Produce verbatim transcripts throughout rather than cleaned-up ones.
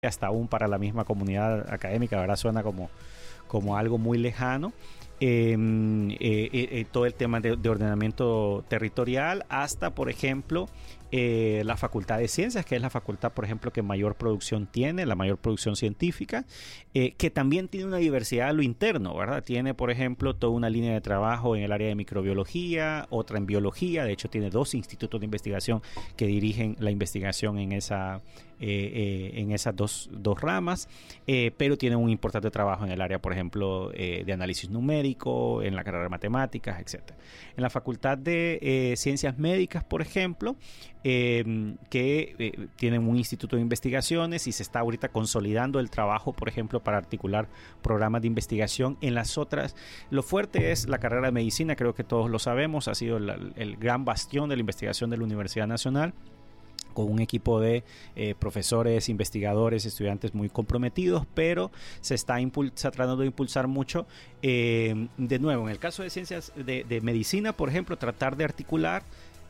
hasta aún para la misma comunidad académica, ¿verdad? Suena como, como algo muy lejano. Eh, eh, eh, todo el tema de, de ordenamiento territorial, hasta, por ejemplo, eh, la Facultad de Ciencias, que es la facultad, por ejemplo, que mayor producción tiene, la mayor producción científica, eh, que también tiene una diversidad a lo interno, ¿verdad? Tiene, por ejemplo, toda una línea de trabajo en el área de microbiología, otra en biología. De hecho, tiene dos institutos de investigación que dirigen la investigación en esa Eh, eh, en esas dos, dos ramas, eh, pero tiene un importante trabajo en el área, por ejemplo, eh, de análisis numérico, en la carrera de matemáticas, etcétera. En la Facultad de eh, Ciencias Médicas, por ejemplo, eh, que eh, tienen un instituto de investigaciones y se está ahorita consolidando el trabajo, por ejemplo, para articular programas de investigación en las otras. Lo fuerte es la carrera de medicina, creo que todos lo sabemos, ha sido la, el gran bastión de la investigación de la Universidad Nacional, con un equipo de eh, profesores, investigadores, estudiantes muy comprometidos, pero se está impulsa, tratando de impulsar mucho. Eh, de nuevo, en el caso de ciencias de, de medicina, por ejemplo, tratar de articular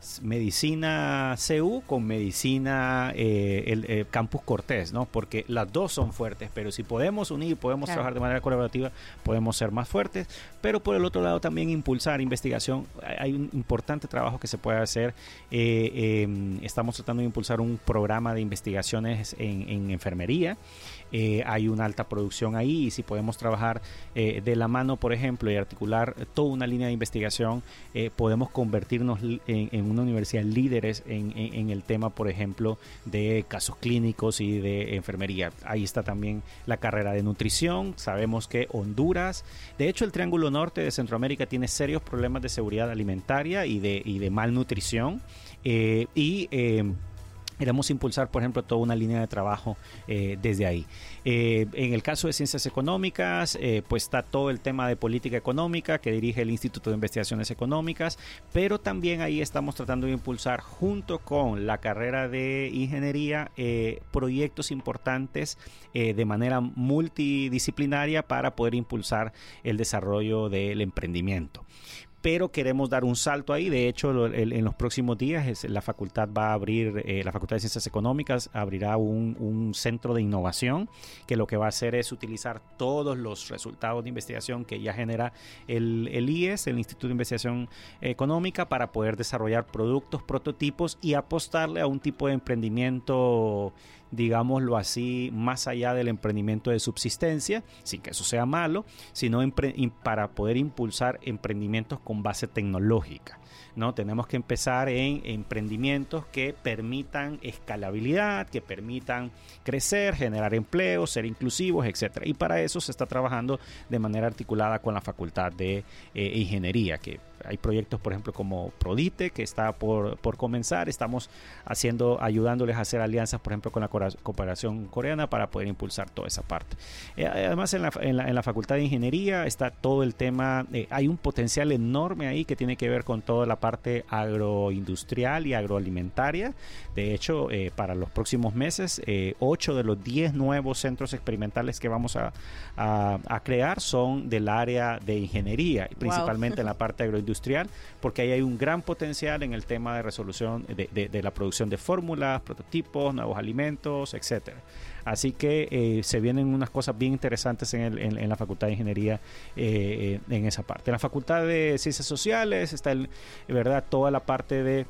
medicina C U con medicina eh, el, el Campus Cortés, ¿no? Porque las dos son fuertes, pero si podemos unir, podemos claro. trabajar de manera colaborativa, podemos ser más fuertes. Pero por el otro lado también impulsar investigación. Hay un importante trabajo que se puede hacer. Eh, eh, estamos tratando de impulsar un programa de investigaciones en, en enfermería. Eh, hay una alta producción ahí, y si podemos trabajar eh, de la mano, por ejemplo, y articular toda una línea de investigación, eh, podemos convertirnos en, en una universidad líderes en, en, en el tema, por ejemplo, de casos clínicos y de enfermería. Ahí está también la carrera de nutrición. Sabemos que Honduras, de hecho el Triángulo Norte de Centroamérica, tiene serios problemas de seguridad alimentaria y de, y de malnutrición, eh, y eh, queremos impulsar, por ejemplo, toda una línea de trabajo eh, desde ahí. Eh, en el caso de ciencias económicas, eh, pues está todo el tema de política económica que dirige el Instituto de Investigaciones Económicas, pero también ahí estamos tratando de impulsar, junto con la carrera de ingeniería, eh, proyectos importantes eh, de manera multidisciplinaria para poder impulsar el desarrollo del emprendimiento. Pero queremos dar un salto ahí. De hecho, el, en los próximos días es, la facultad va a abrir, eh, la Facultad de Ciencias Económicas abrirá un, un centro de innovación, que lo que va a hacer es utilizar todos los resultados de investigación que ya genera el, el I E S, el Instituto de Investigación Económica, para poder desarrollar productos, prototipos y apostarle a un tipo de emprendimiento, digámoslo así, más allá del emprendimiento de subsistencia, sin que eso sea malo, sino empre- para poder impulsar emprendimientos con base tecnológica, ¿no? Tenemos que empezar en emprendimientos que permitan escalabilidad, que permitan crecer, generar empleos, ser inclusivos, etcétera. Y para eso se está trabajando de manera articulada con la Facultad de eh, Ingeniería, que hay proyectos, por ejemplo, como Prodite, que está por, por comenzar. Estamos haciendo, ayudándoles a hacer alianzas, por ejemplo, con la cooperación coreana para poder impulsar toda esa parte. Eh, además, en la, en, la, en la Facultad de Ingeniería está todo el tema, eh, hay un potencial enorme ahí que tiene que ver con toda la parte agroindustrial y agroalimentaria. De hecho, eh, para los próximos meses, eh, ocho de los diez nuevos centros experimentales que vamos a, a, a crear son del área de ingeniería, principalmente wow. en la parte agroindustrial, porque ahí hay un gran potencial en el tema de resolución de, de, de la producción de fórmulas, prototipos, nuevos alimentos, etcétera. Así que eh, se vienen unas cosas bien interesantes en, el, en, en la Facultad de Ingeniería, eh, en esa parte. En la Facultad de Ciencias Sociales está el, verdad, toda la parte de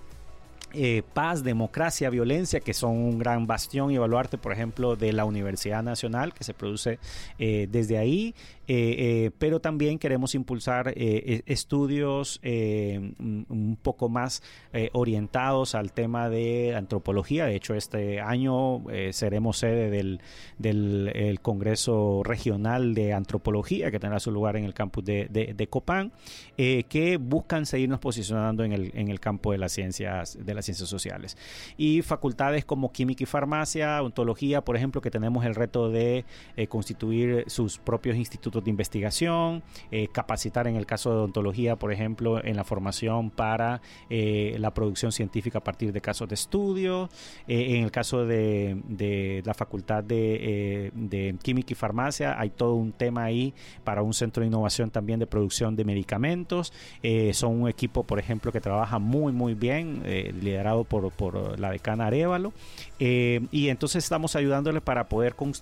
Eh, paz, democracia, violencia, que son un gran bastión y baluarte, por ejemplo, de la Universidad Nacional, que se produce eh, desde ahí, eh, eh, pero también queremos impulsar eh, estudios eh, un poco más eh, orientados al tema de antropología. De hecho, este año eh, seremos sede del, del el Congreso Regional de Antropología, que tendrá su lugar en el campus de, de, de Copán, eh, que buscan seguirnos posicionando en el, en el campo de las ciencias de las ciencias sociales. Y facultades como química y farmacia, ontología, por ejemplo, que tenemos el reto de eh, constituir sus propios institutos de investigación, eh, capacitar en el caso de odontología, por ejemplo, en la formación para eh, la producción científica a partir de casos de estudio. Eh, en el caso de, de la facultad de, eh, de química y farmacia, hay todo un tema ahí para un centro de innovación también de producción de medicamentos. Eh, son un equipo, por ejemplo, que trabaja muy, muy bien, eh, liderado por, por la decana Arévalo, eh, y entonces estamos ayudándole para poder construir